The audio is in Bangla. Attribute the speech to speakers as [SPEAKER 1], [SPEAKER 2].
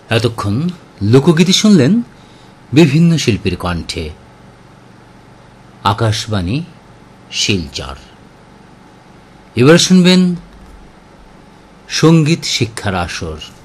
[SPEAKER 1] এতক্ষণ লোকগীতি শুনলেন বিভিন্ন শিল্পীর কণ্ঠে। আকাশবাণী শিলচর। এবার শুনবেন সঙ্গীত শিক্ষার আসর।